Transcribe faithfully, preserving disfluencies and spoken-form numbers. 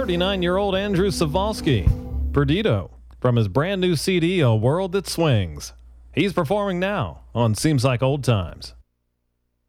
thirty-nine-year-old Andrew Savalsky, Perdido, from his brand new C D, A World That Swings. He's performing now on Seems Like Old Times.